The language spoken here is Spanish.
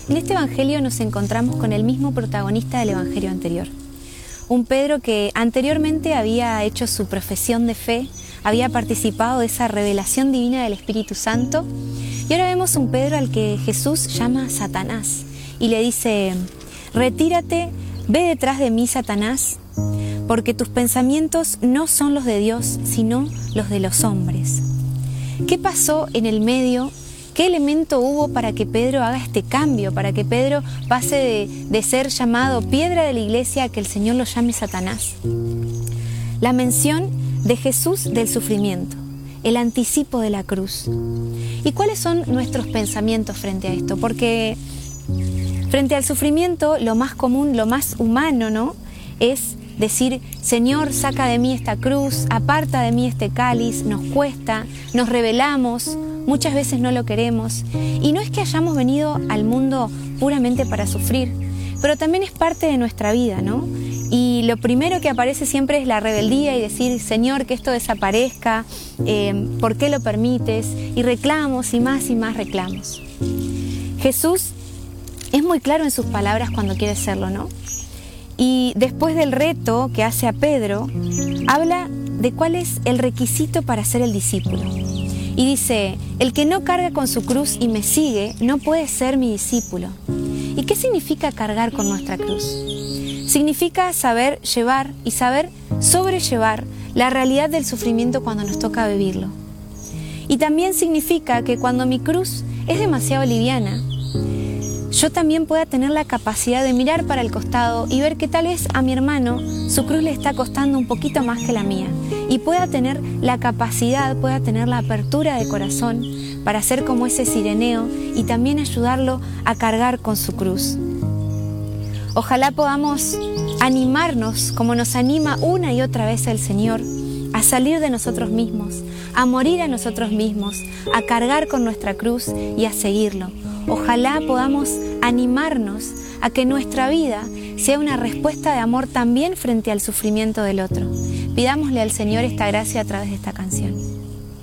En este evangelio nos encontramos con el mismo protagonista del evangelio anterior. Un Pedro que anteriormente había hecho su profesión de fe, había participado de esa revelación divina del Espíritu Santo, y ahora vemos un Pedro al que Jesús llama Satanás y le dice: retírate, ve detrás de mí, Satanás, porque tus pensamientos no son los de Dios, sino los de los hombres. ¿Qué pasó en el medio? ¿Qué elemento hubo para que Pedro haga este cambio, para que Pedro pase de ser llamado piedra de la iglesia a que el Señor lo llame Satanás? La mención de Jesús del sufrimiento, el anticipo de la cruz. ¿Y cuáles son nuestros pensamientos frente a esto? Porque frente al sufrimiento, lo más común, lo más humano, ¿no?, es decir: Señor, saca de mí esta cruz, aparta de mí este cáliz. Nos cuesta, nos rebelamos, muchas veces no lo queremos. Y no es que hayamos venido al mundo puramente para sufrir, pero también es parte de nuestra vida, ¿no? Y lo primero que aparece siempre es la rebeldía y decir: Señor, que esto desaparezca, ¿por qué lo permites? Y reclamos y más reclamos. Jesús es muy claro en sus palabras cuando quiere serlo, ¿no? Y después del reto que hace a Pedro, habla de cuál es el requisito para ser el discípulo. Y dice: el que no carga con su cruz y me sigue, no puede ser mi discípulo. ¿Y qué significa cargar con nuestra cruz? Significa saber llevar y saber sobrellevar la realidad del sufrimiento cuando nos toca vivirlo. Y también significa que cuando mi cruz es demasiado liviana, yo también pueda tener la capacidad de mirar para el costado y ver que tal vez a mi hermano su cruz le está costando un poquito más que la mía, y pueda tener la capacidad, pueda tener la apertura de corazón para ser como ese Cireneo y también ayudarlo a cargar con su cruz. Ojalá podamos animarnos como nos anima una y otra vez el Señor a salir de nosotros mismos, a morir a nosotros mismos, a cargar con nuestra cruz y a seguirlo. Ojalá podamos animarnos a que nuestra vida sea una respuesta de amor también frente al sufrimiento del otro. Pidámosle al Señor esta gracia a través de esta canción.